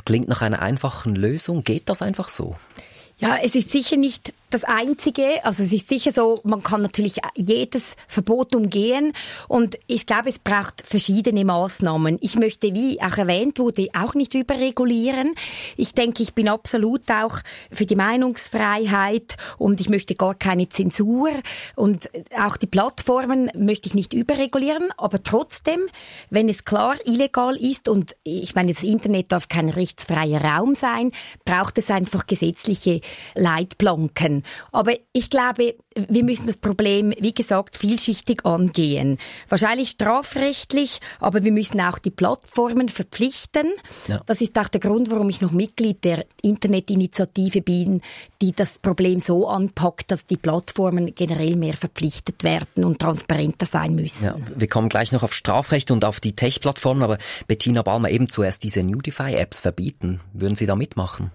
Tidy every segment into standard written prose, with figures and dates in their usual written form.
Das klingt nach einer einfachen Lösung. Geht das einfach so? Ja, es ist sicher nicht das Einzige. Also es ist sicher so, man kann natürlich jedes Verbot umgehen. Und ich glaube, es braucht verschiedene Maßnahmen. Ich möchte, wie auch erwähnt wurde, auch nicht überregulieren. Ich denke, ich bin absolut auch für die Meinungsfreiheit und ich möchte gar keine Zensur. Und auch die Plattformen möchte ich nicht überregulieren. Aber trotzdem, wenn es klar illegal ist und ich meine, das Internet darf kein rechtsfreier Raum sein, braucht es einfach gesetzliche Leitplanken. Aber ich glaube, wir müssen das Problem, wie gesagt, vielschichtig angehen. Wahrscheinlich strafrechtlich, aber wir müssen auch die Plattformen verpflichten. Ja. Das ist auch der Grund, warum ich noch Mitglied der Internetinitiative bin, die das Problem so anpackt, dass die Plattformen generell mehr verpflichtet werden und transparenter sein müssen. Ja, wir kommen gleich noch auf Strafrecht und auf die Tech-Plattformen, aber Bettina Ballmer, eben zuerst diese Nudify-Apps verbieten. Würden Sie da mitmachen?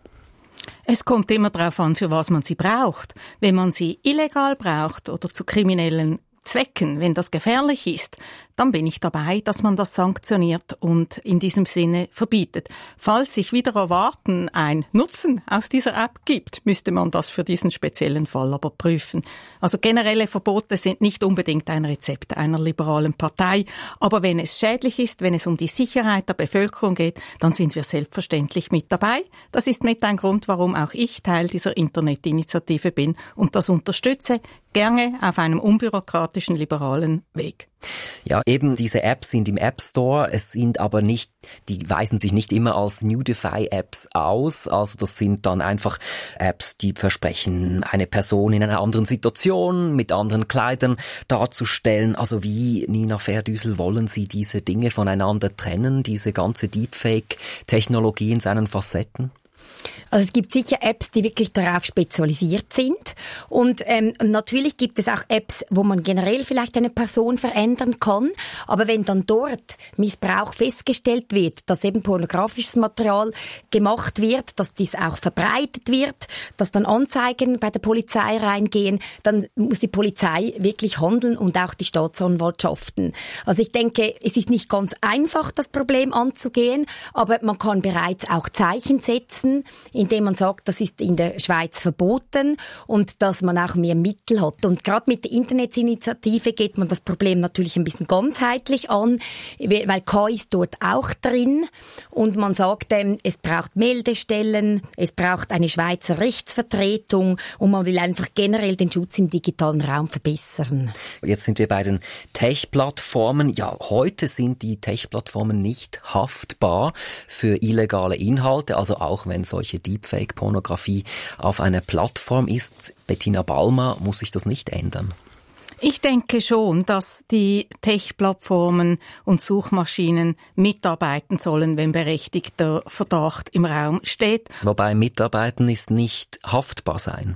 Es kommt immer darauf an, für was man sie braucht. Wenn man sie illegal braucht oder zu kriminellen Zwecken, wenn das gefährlich ist, dann bin ich dabei, dass man das sanktioniert und in diesem Sinne verbietet. Falls sich wieder erwarten ein Nutzen aus dieser App gibt, müsste man das für diesen speziellen Fall aber prüfen. Also generelle Verbote sind nicht unbedingt ein Rezept einer liberalen Partei, aber wenn es schädlich ist, wenn es um die Sicherheit der Bevölkerung geht, dann sind wir selbstverständlich mit dabei. Das ist mit ein Grund, warum auch ich Teil dieser Internetinitiative bin und das unterstütze, gerne auf einem unbürokratischen, liberalen Weg. Ja, eben diese Apps sind im App Store, es sind aber nicht, die weisen sich nicht immer als Nudify-Apps aus, also das sind dann einfach Apps, die versprechen, eine Person in einer anderen Situation, mit anderen Kleidern darzustellen. Also wie, Nina Verdüssel, wollen Sie diese Dinge voneinander trennen, diese ganze Deepfake-Technologie in seinen Facetten? Also es gibt sicher Apps, die wirklich darauf spezialisiert sind und natürlich gibt es auch Apps, wo man generell vielleicht eine Person verändern kann, aber wenn dann dort Missbrauch festgestellt wird, dass eben pornografisches Material gemacht wird, dass dies auch verbreitet wird, dass dann Anzeigen bei der Polizei reingehen, dann muss die Polizei wirklich handeln und auch die Staatsanwaltschaften. Also ich denke, es ist nicht ganz einfach, das Problem anzugehen, aber man kann bereits auch Zeichen setzen, indem man sagt, das ist in der Schweiz verboten und dass man auch mehr Mittel hat. Und gerade mit der Internetinitiative geht man das Problem natürlich ein bisschen ganzheitlich an, weil KI ist dort auch drin und man sagt, es braucht Meldestellen, es braucht eine Schweizer Rechtsvertretung und man will einfach generell den Schutz im digitalen Raum verbessern. Jetzt sind wir bei den Tech-Plattformen. Ja, heute sind die Tech-Plattformen nicht haftbar für illegale Inhalte, also auch wenn solche Deepfake-Pornografie auf einer Plattform ist. Bettina Ballmer, muss sich das nicht ändern? Ich denke schon, dass die Tech-Plattformen und Suchmaschinen mitarbeiten sollen, wenn berechtigter Verdacht im Raum steht. Wobei mitarbeiten ist nicht haftbar sein.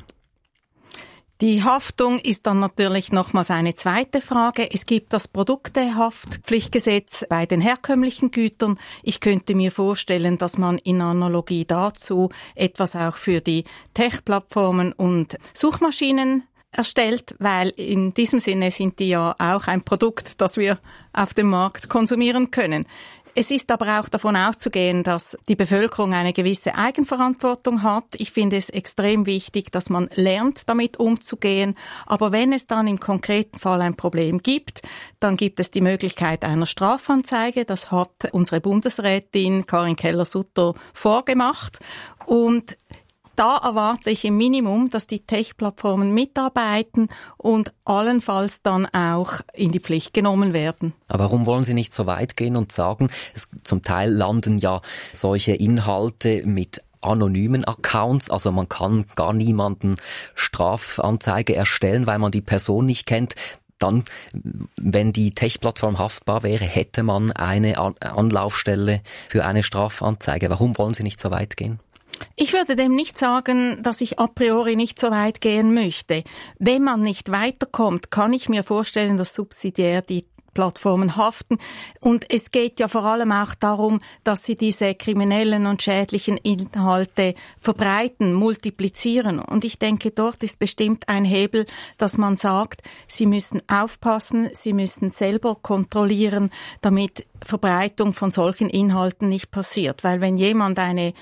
Die Haftung ist dann natürlich nochmals eine zweite Frage. Es gibt das Produktehaftpflichtgesetz bei den herkömmlichen Gütern. Ich könnte mir vorstellen, dass man in Analogie dazu etwas auch für die Tech-Plattformen und Suchmaschinen erstellt, weil in diesem Sinne sind die ja auch ein Produkt, das wir auf dem Markt konsumieren können. Es ist aber auch davon auszugehen, dass die Bevölkerung eine gewisse Eigenverantwortung hat. Ich finde es extrem wichtig, dass man lernt, damit umzugehen. Aber wenn es dann im konkreten Fall ein Problem gibt, dann gibt es die Möglichkeit einer Strafanzeige. Das hat unsere Bundesrätin Karin Keller-Sutter vorgemacht. Und da erwarte ich im Minimum, dass die Tech-Plattformen mitarbeiten und allenfalls dann auch in die Pflicht genommen werden. Aber warum wollen Sie nicht so weit gehen und sagen, zum Teil landen ja solche Inhalte mit anonymen Accounts, also man kann gar niemanden Strafanzeige erstellen, weil man die Person nicht kennt. Dann, wenn die Tech-Plattform haftbar wäre, hätte man eine Anlaufstelle für eine Strafanzeige. Warum wollen Sie nicht so weit gehen? Ich würde dem nicht sagen, dass ich a priori nicht so weit gehen möchte. Wenn man nicht weiterkommt, kann ich mir vorstellen, dass subsidiär die Plattformen haften. Und es geht ja vor allem auch darum, dass sie diese kriminellen und schädlichen Inhalte verbreiten, multiplizieren. Und ich denke, dort ist bestimmt ein Hebel, dass man sagt, sie müssen aufpassen, sie müssen selber kontrollieren, damit Verbreitung von solchen Inhalten nicht passiert. Weil wenn jemand eine